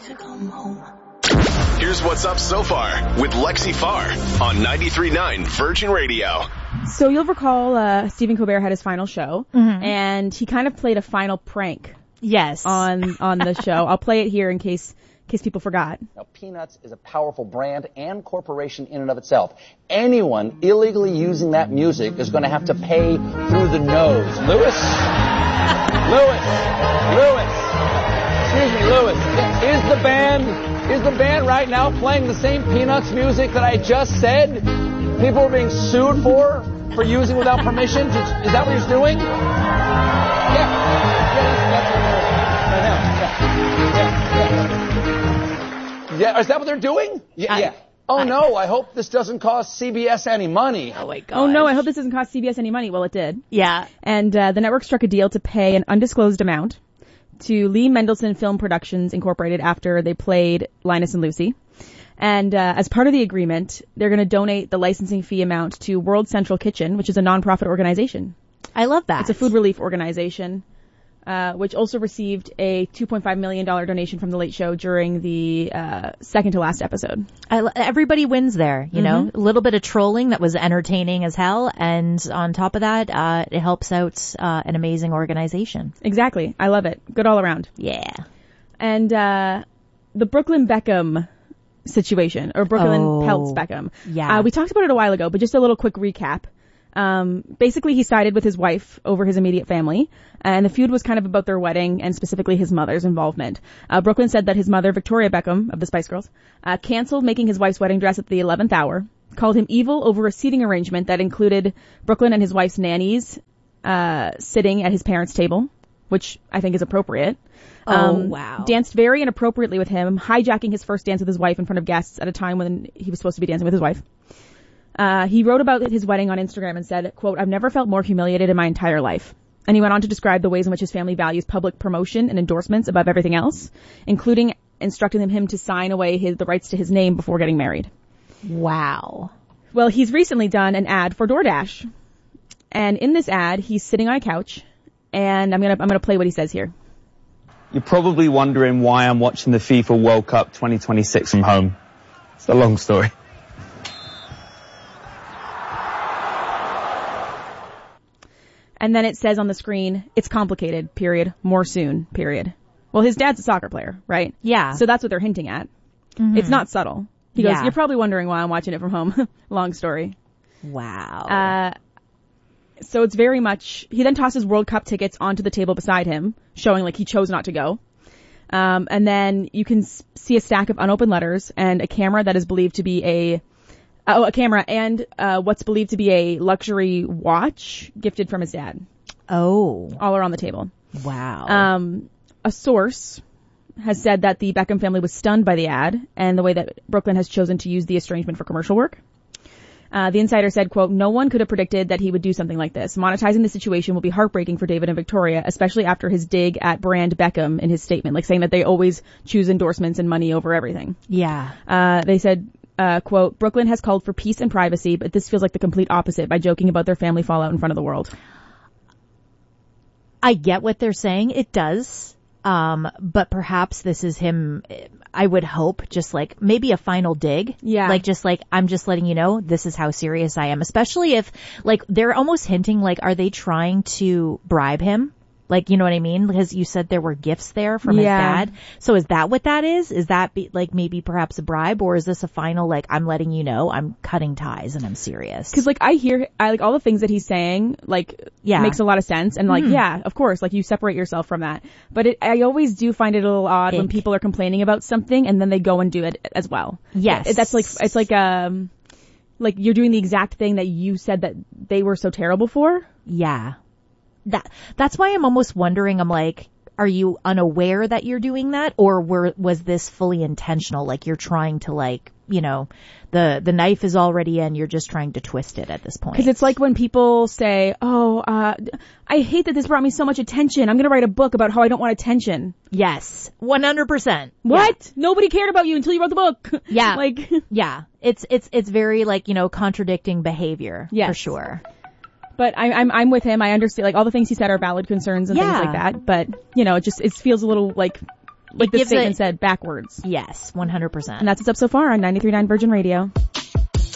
to come home. Here's what's up so far with Lexi Farr on 93.9 Virgin Radio. So you'll recall Stephen Colbert had his final show, and he kind of played a final prank. Yes. On the show. I'll play it here in case people forgot. Now, Peanuts is a powerful brand and corporation in and of itself. Anyone illegally using that music is going to have to pay through the nose. Lewis. Excuse me, Lewis. Is the band right now playing the same Peanuts music that I just said? People are being sued for using without permission? Is that what he's doing? Yeah, is that what they're doing? Yeah. Oh, no, I hope this doesn't cost CBS any money. Oh, my God. Oh, no, I hope this doesn't cost CBS any money. Well, it did. Yeah. And the network struck a deal to pay an undisclosed amount to Lee Mendelson Film Productions Incorporated after they played Linus and Lucy. And as part of the agreement, they're going to donate the licensing fee amount to World Central Kitchen, which is a nonprofit organization. I love that. It's a food relief organization, which also received a $2.5 million donation from The Late Show during the second to last episode. Everybody wins there, you know. A little bit of trolling that was entertaining as hell, and on top of that, it helps out an amazing organization. Exactly. I love it. Good all around. Yeah. And the Brooklyn Beckham situation, or Brooklyn Peltz Beckham. Yeah. We talked about it a while ago, but just a little quick recap. Basically, he sided with his wife over his immediate family, and the feud was kind of about their wedding and specifically his mother's involvement. Brooklyn said that his mother, Victoria Beckham of the Spice Girls, canceled making his wife's wedding dress at the 11th hour, called him evil over a seating arrangement that included Brooklyn and his wife's nannies sitting at his parents' table, which I think is appropriate. Wow. Danced very inappropriately with him, hijacking his first dance with his wife in front of guests at a time when he was supposed to be dancing with his wife. He wrote about his wedding on Instagram and said, quote, "I've never felt more humiliated in my entire life." And he went on to describe the ways in which his family values public promotion and endorsements above everything else, including instructing him to sign away the rights to his name before getting married. Wow. Well, he's recently done an ad for DoorDash. And in this ad, he's sitting on a couch, and I'm gonna play what he says here. You're probably wondering why I'm watching the FIFA World Cup 2026 from home. It's a long story. And then it says on the screen, it's complicated, period, more soon, period. Well, his dad's a soccer player, right? Yeah. So that's what they're hinting at. It's not subtle. He goes, you're probably wondering why I'm watching it from home. Long story. Wow. So it's very much, he then tosses World Cup tickets onto the table beside him, showing like he chose not to go. And then you can see a stack of unopened letters and a camera that is believed to be a camera and what's believed to be a luxury watch gifted from his dad. Oh. All around the table. Wow. A source has said that the Beckham family was stunned by the ad and the way that Brooklyn has chosen to use the estrangement for commercial work. The insider said, quote, "No one could have predicted that he would do something like this. Monetizing the situation will be heartbreaking for David and Victoria, especially after his dig at brand Beckham in his statement, like saying that they always choose endorsements and money over everything." Yeah. They said, quote, "Brooklyn has called for peace and privacy, but this feels like the complete opposite by joking about their family fallout in front of the world." I get what they're saying. It does. But perhaps this is him, I would hope, just like maybe a final dig. Yeah. Like just like, I'm just letting you know this is how serious I am. Especially if, like, they're almost hinting, like, are they trying to bribe him? Like, you know what I mean? Because you said there were gifts there from his dad. So is that what that is? Is that like maybe perhaps a bribe, or is this a final, like, I'm letting you know I'm cutting ties and I'm serious? Cause like I like all the things that he's saying, like, makes a lot of sense. And like, yeah, of course, like you separate yourself from that. But I always do find it a little odd when people are complaining about something and then they go and do it as well. Yes. That's like, it's like you're doing the exact thing that you said that they were so terrible for. Yeah. That's why I'm almost wondering, I'm like, are you unaware that you're doing that? Or was this fully intentional? Like you're trying to, like, you know, the knife is already in, you're just trying to twist it at this point. Cause it's like when people say, I hate that this brought me so much attention. I'm going to write a book about how I don't want attention. Yes. 100%. What? Yeah. Nobody cared about you until you wrote the book. Yeah. Like, yeah. It's very, like, you know, contradicting behavior. Yes. For sure. But I'm with him. I understand, like, all the things he said are valid concerns and things like that. But, you know, it feels a little like like the statement said, backwards. Yes, 100%. And that's what's up so far on 93.9 Virgin Radio.